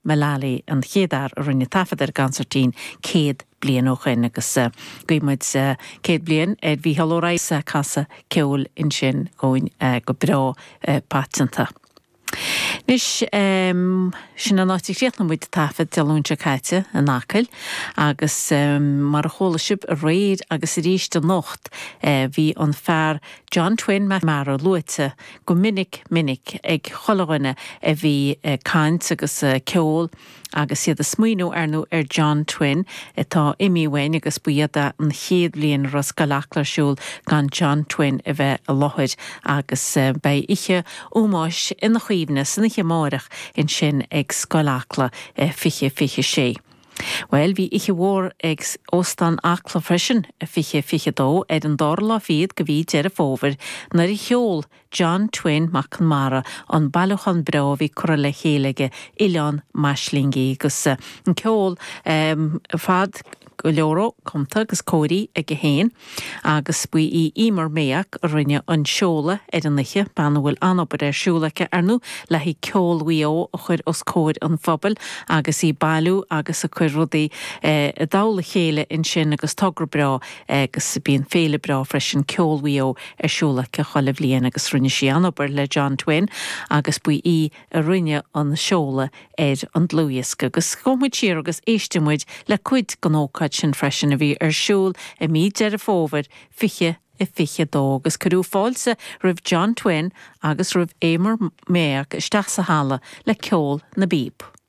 Malali an chéadar a rinne tafadar gansartín céad blian ó chuin agus gcuimid céad blian bhí hallóráis casa ceol in sin góin go brá patenta. Nis sin an áití réitna muid tafad dealúnte caite an ácail agus mar a cholasib a réad agus a ríiste nocht bhí an fear John Twin mar a luite go minic ag cholaghaine a bhí caint agus ceol agus iad a smuoinú arnú John Twin tá imíhain agus buiada an chéad blian ras galaclarsúil gan John Twin a bheith a lochuid agus bei ihe úmáis ina chuomhne san ihe mórach in sin ag scoilacla fiche sé. Well, bhí ihe mhór ag óstan acla freisin a fiche dó an dorla fiad go bhí dear a fóver nar I cheol John Twin Macnamara an bailúchan brá bhí cura le chéige Ileán Maislingi agus an ceol fad go leoró comta agus cóirí ag a héin agus bu I imar méach a rinne an seola an niche banhfuil anobar siúlacha arnú le hí ceol huíó a chuir os cóir an fphobal agus I bailú agus a chuir rudaí a dála chéile in sin agus tugra brá agus bíon féle brá freisin ceol huíó siúlacha chola bblion agus rinne sí anobar le John Twin agus bu I a rinne an seola an dlúiasc agus gomid siar agus éistemuid le cuid gnócaid sin freisin a bhí siúl a míad dear a fóver fiche dó agus curú fáilsa rih John Twin agus rih émar méach isteach sa hála le ceol na bíb.